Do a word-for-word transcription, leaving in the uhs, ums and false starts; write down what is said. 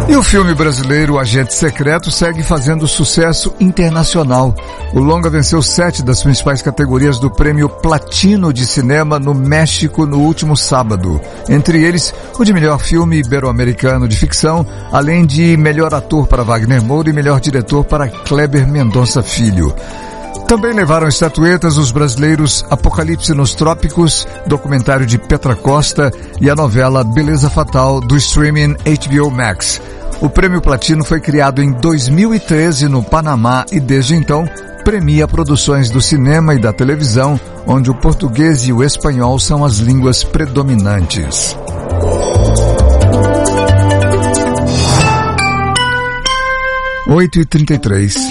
E o filme brasileiro Agente Secreto segue fazendo sucesso internacional. O longa venceu sete das principais categorias do Prêmio Platino de Cinema no México no último sábado. Entre eles, o de melhor filme ibero-americano de ficção, além de melhor ator para Wagner Moura e melhor diretor para Kleber Mendonça Filho. Também levaram estatuetas os brasileiros Apocalipse nos Trópicos, documentário de Petra Costa, e a novela Beleza Fatal do streaming H B O Max. O Prêmio Platino foi criado em dois mil e treze no Panamá e desde então premia produções do cinema e da televisão, onde o português e o espanhol são as línguas predominantes. oito e trinta e três